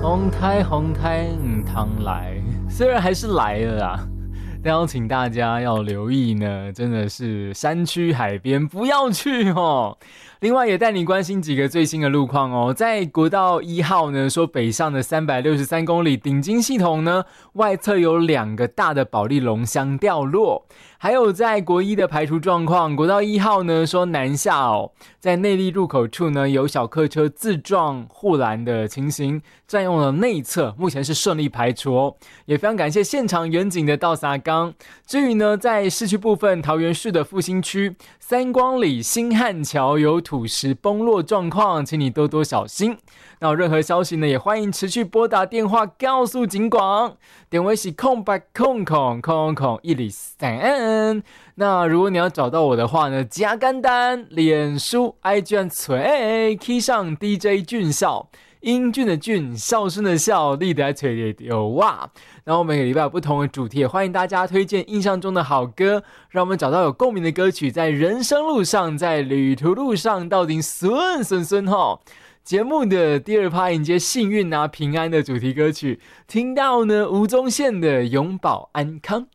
红台汤来，虽然还是来了啦，但要请大家要留意呢，真的是山区海边不要去哦。另外也带你关心几个最新的路况哦，在国道1号呢，说北上的363公里顶金系统呢，外侧有2个大的保利龙箱掉落。还有在国一的排除状况，国道1号呢说南下哦，在内坜入口处呢有小客车自撞护栏的情形，占用了内侧，目前是顺利排除哦。也非常感谢现场远景的道撒刚。至于呢，在市区部分，桃园市的复兴区三光里新汉桥有土石崩落状况，请你多多小心。那有任何消息呢，也欢迎持续拨打电话告诉警广，电话是0800000103。那如果你要找到我的话呢，加简单，脸书 IG 找起上 DJ 俊孝，英俊的俊，孝顺的孝，立得吹的有哇。然后每个礼拜有不同的主题，也欢迎大家推荐印象中的好歌，让我们找到有共鸣的歌曲，在人生路上，在旅途路上，到底顺吼。节目的第2趴迎接幸运啊平安的主题歌曲，听到呢吴宗宪的永保安康。